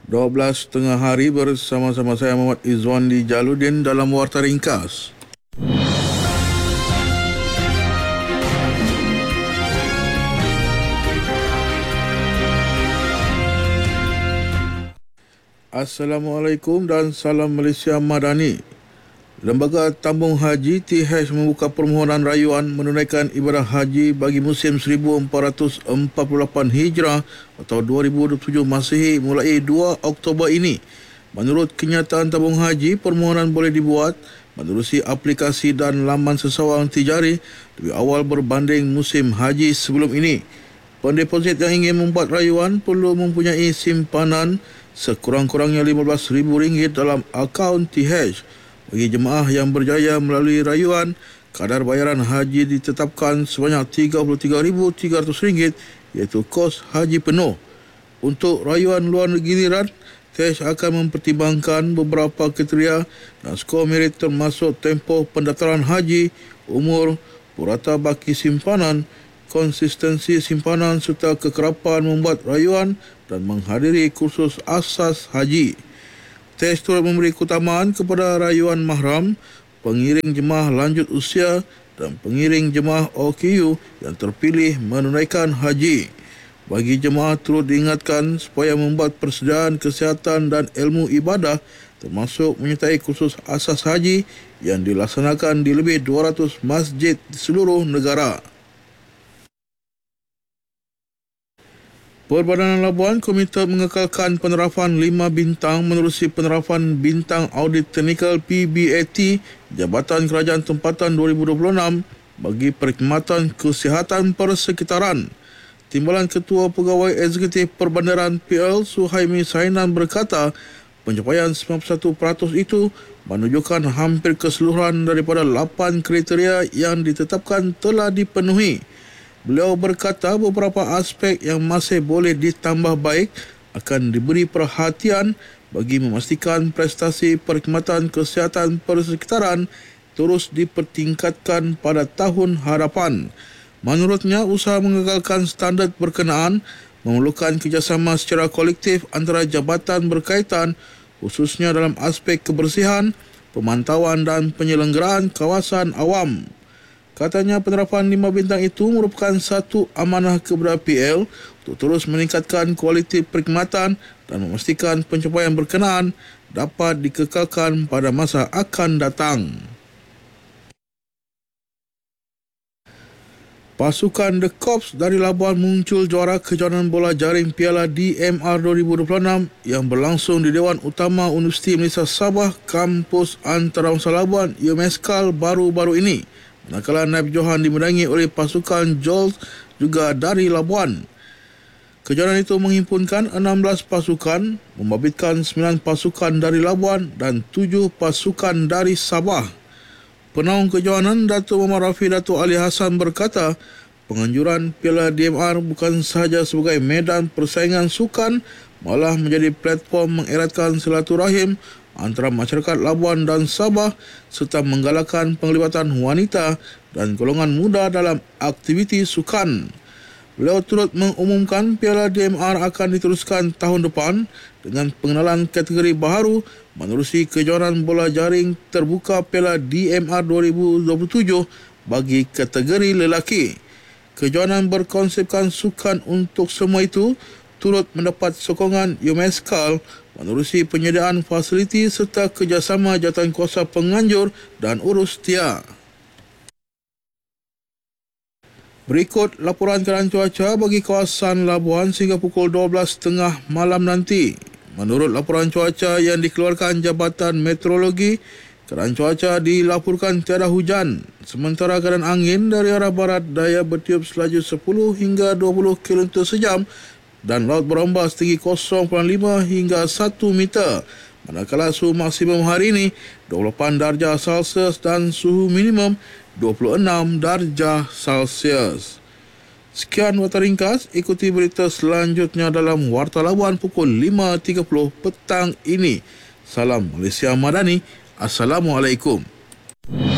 12 tengah hari bersama-sama saya Muhammad Izwandi Jaludin dalam Warta Ringkas. Assalamualaikum dan salam Malaysia Madani. Lembaga Tambung Haji TH membuka permohonan rayuan menunaikan ibadah haji bagi musim 1448 Hijrah atau 2027 Masihi mulai 2 Oktober ini. Menurut kenyataan Tambung Haji, permohonan boleh dibuat menerusi aplikasi dan laman sesawang tijari lebih awal berbanding musim haji sebelum ini. Pendeposit yang ingin membuat rayuan perlu mempunyai simpanan sekurang-kurangnya RM15,000 dalam akaun TH. Bagi jemaah yang berjaya melalui rayuan, kadar bayaran haji ditetapkan sebanyak RM33,300 iaitu kos haji penuh. Untuk rayuan luar giliran, TH akan mempertimbangkan beberapa kriteria dan skor merit termasuk tempoh pendaftaran haji, umur, purata baki simpanan, konsistensi simpanan serta kekerapan membuat rayuan dan menghadiri kursus asas haji. TH turut memberi keutamaan kepada rayuan mahram, pengiring jemaah lanjut usia dan pengiring jemaah OKU yang terpilih menunaikan haji. Bagi jemaah turut diingatkan supaya membuat persediaan kesihatan dan ilmu ibadah termasuk menyertai kursus asas haji yang dilaksanakan di lebih 200 masjid di seluruh negara. Perbadanan Labuan komited mengekalkan penerapan 5 bintang menerusi penerapan Bintang Audit Teknikal PBAT Jabatan Kerajaan Tempatan 2026 bagi perkhidmatan kesihatan persekitaran. Timbalan Ketua Pegawai Eksekutif Perbandaran PL Suhaimi Sainan berkata, pencapaian 91% itu menunjukkan hampir keseluruhan daripada 8 kriteria yang ditetapkan telah dipenuhi. Beliau berkata beberapa aspek yang masih boleh ditambah baik akan diberi perhatian bagi memastikan prestasi perkhidmatan kesihatan persekitaran terus dipertingkatkan pada tahun hadapan. Menurutnya, usaha mengekalkan standard berkenaan memerlukan kerjasama secara kolektif antara jabatan berkaitan khususnya dalam aspek kebersihan, pemantauan dan penyelenggaraan kawasan awam. Katanya penerapan 5 bintang itu merupakan satu amanah kepada PL untuk terus meningkatkan kualiti perkhidmatan dan memastikan pencapaian berkenaan dapat dikekalkan pada masa akan datang. Pasukan The Corps dari Labuan muncul juara kejohanan bola jaring Piala DMR 2026 yang berlangsung di Dewan Utama Universiti Malaysia Sabah, Kampus Antarabangsa Labuan, UMSCAL baru-baru ini. Manakala naib johan dimenangi oleh pasukan Jols juga dari Labuan. Kejohanan itu menghimpunkan 16 pasukan, membabitkan 9 pasukan dari Labuan dan 7 pasukan dari Sabah. Penaung kejohanan Datuk Muhammad Rafi Datuk Ali Hassan berkata, penganjuran Piala DMR bukan sahaja sebagai medan persaingan sukan, malah menjadi platform mengeratkan silaturahim antara masyarakat Labuan dan Sabah serta menggalakkan penglibatan wanita dan golongan muda dalam aktiviti sukan. Beliau turut mengumumkan Piala DMR akan diteruskan tahun depan dengan pengenalan kategori baharu menerusi kejohanan bola jaring terbuka Piala DMR 2027 bagi kategori lelaki. Kejohanan berkonsepkan sukan untuk semua itu turut mendapat sokongan UMSCAL menerusi penyediaan fasiliti serta kerjasama jawatankuasa penganjur dan urus TIA. Berikut laporan keadaan cuaca bagi kawasan Labuan sehingga pukul 12.30 malam nanti. Menurut laporan cuaca yang dikeluarkan Jabatan Meteorologi, keadaan cuaca dilaporkan tiada hujan. Sementara keadaan angin dari arah barat daya bertiup selaju 10 hingga 20 km sejam dan laut berombak setinggi 0.5 hingga 1 meter. Manakala suhu maksimum hari ini 28 darjah Celsius dan suhu minimum 26 darjah Celsius. Sekian Warta Ringkas, ikuti berita selanjutnya dalam Warta Labuan pukul 5.30 petang ini. Salam Malaysia Madani. Assalamualaikum.